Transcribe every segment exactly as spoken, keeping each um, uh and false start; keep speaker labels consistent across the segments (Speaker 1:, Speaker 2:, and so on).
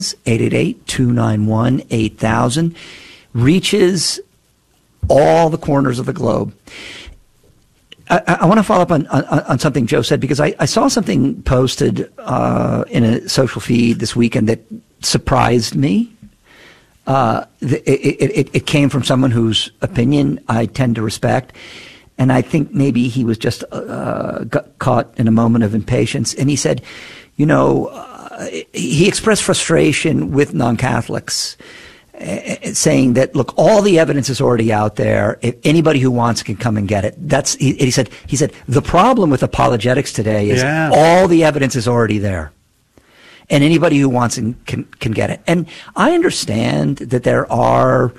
Speaker 1: eight eight eight, two nine one, eight thousand, reaches all the corners of the globe. I, I want to follow up on, on, on something Joe said, because I, I saw something posted uh, in a social feed this weekend that surprised me. Uh, it, it, it came from someone whose opinion I tend to respect, and I think maybe he was just uh, got caught in a moment of impatience. And he said, you know, uh, he expressed frustration with non-Catholics, uh, saying that, look, all the evidence is already out there. If anybody who wants can come and get it. That's he, he said. He said the problem with apologetics today is
Speaker 2: yeah.
Speaker 1: all the evidence is already there. And anybody who wants it can, can get it. And I understand that there are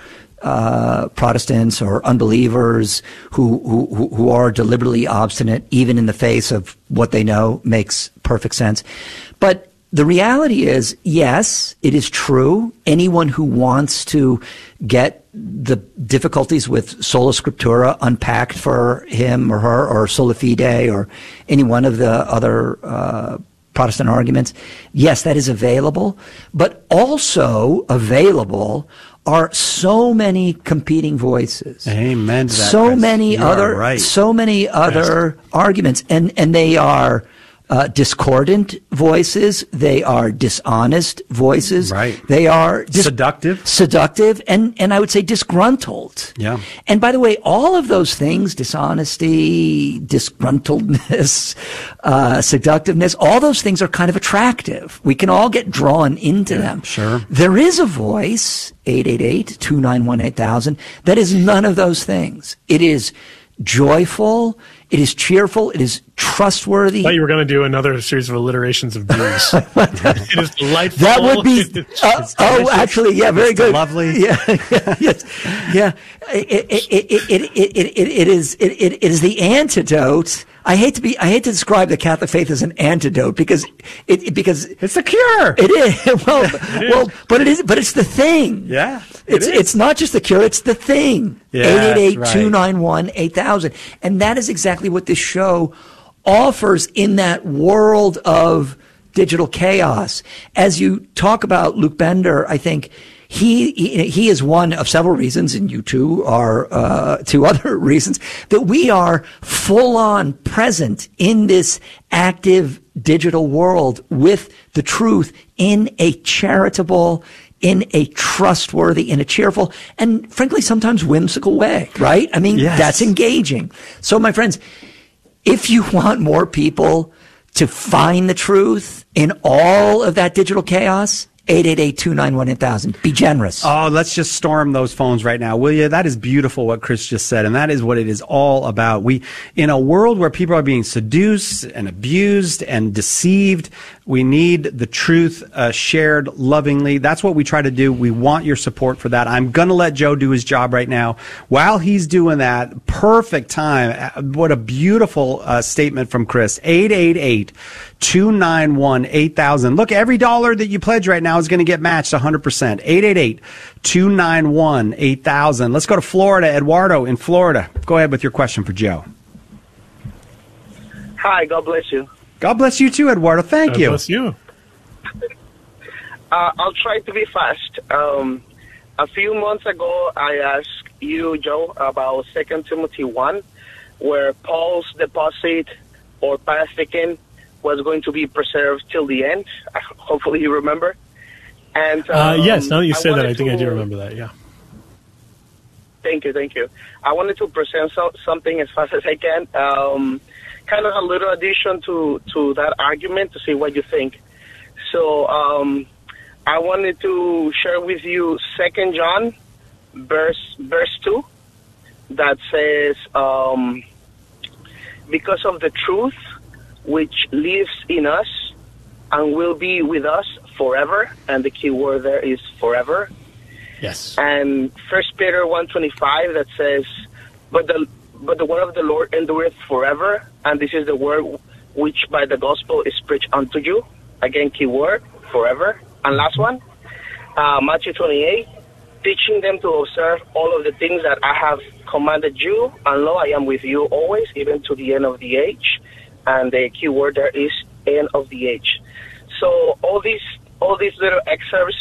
Speaker 1: uh, Protestants or unbelievers who, who, who are deliberately obstinate, even in the face of what they know makes perfect sense. But the reality is, yes, it is true. Anyone who wants to get the difficulties with sola scriptura unpacked for him or her, or sola fide, or any one of the other uh Protestant arguments, yes, that is available, but also available are so many competing voices.
Speaker 2: Amen to that,
Speaker 1: so
Speaker 2: Chris.
Speaker 1: many
Speaker 2: You
Speaker 1: other,
Speaker 2: are right.
Speaker 1: so many other yes. arguments, and and they are uh, discordant voices. They are dishonest voices.
Speaker 2: Right.
Speaker 1: They are dis-
Speaker 2: seductive,
Speaker 1: seductive, and and I would say disgruntled.
Speaker 2: Yeah.
Speaker 1: And by the way, all of those things, dishonesty, disgruntledness, uh, seductiveness, all those things are kind of attractive. We can all get drawn into
Speaker 2: yeah,
Speaker 1: them.
Speaker 2: Sure.
Speaker 1: There is a voice, eight eight eight, two nine one, eight thousand, that is none of those things. It is joyful. It is cheerful. It is trustworthy.
Speaker 3: I thought you were going to do another series of alliterations of B's. It is delightful.
Speaker 1: That would be. Uh, oh, actually, yeah, very
Speaker 2: it's
Speaker 1: good.
Speaker 2: Lovely.
Speaker 1: Yeah, yeah, yes, yeah. It, it, it, it, it, it, it, it is. It, it is the antidote. I hate to be. I hate to describe the Catholic faith as an antidote because it, it because
Speaker 2: it's a cure.
Speaker 1: It is. Well, it is. well, but it is. But it's the thing.
Speaker 2: Yeah.
Speaker 1: It it's is. It's not just the cure. It's the thing.
Speaker 2: Yeah,
Speaker 1: eight eight eight, two nine one, eight thousand, and that is exactly what this show offers in that world of digital chaos. As you talk about Luke Bender, I think he he, he is one of several reasons, and you two are uh, two other reasons, that we are full on present in this active digital world with the truth in a charitable, in a trustworthy, in a cheerful, and frankly, sometimes whimsical way, right? I mean,
Speaker 2: yes.
Speaker 1: That's engaging. So, my friends, if you want more people to find the truth in all of that digital chaos, eight eight eight, two nine one, eight thousand. Be generous.
Speaker 2: Oh, let's just storm those phones right now, will you? That is beautiful what Chris just said, and that is what it is all about. We, in a world where people are being seduced and abused and deceived, we need the truth uh, shared lovingly. That's what we try to do. We want your support for that. I'm going to let Joe do his job right now. While he's doing that, perfect time. What a beautiful uh, statement from Chris. eight eight eight, two nine one, eight thousand. Look, every dollar that you pledge right now is going to get matched one hundred percent. eight eight eight, two nine one, eight thousand. Let's go to Florida. Eduardo in Florida. Go ahead with your question for Joe.
Speaker 4: Hi, God bless you.
Speaker 2: God bless you too, Eduardo. Thank
Speaker 3: God
Speaker 2: you.
Speaker 3: God bless you.
Speaker 4: Uh, I'll try to be fast. Um, a few months ago, I asked you, Joe, about Second Timothy one, where Paul's deposit or parasticking was going to be preserved till the end. Hopefully you remember. And um,
Speaker 3: uh, yes, now that you
Speaker 4: I
Speaker 3: say that, I think
Speaker 4: to,
Speaker 3: I do remember that, yeah.
Speaker 4: Thank you, thank you. I wanted to present so, something as fast as I can. Um, kind of a little addition to, to that argument to see what you think. So um, I wanted to share with you Second John, verse verse two, that says, um, because of the truth which lives in us and will be with us forever, and the key word there is forever.
Speaker 3: Yes.
Speaker 4: And First Peter one twenty-five that says, but the but the word of the Lord endureth forever, and this is the word which by the gospel is preached unto you. Again, key word, forever. And last one, uh, Matthew twenty-eight, teaching them to observe all of the things that I have commanded you, and lo, I am with you always, even to the end of the age. And the key word there is end of the age. So all these all these little excerpts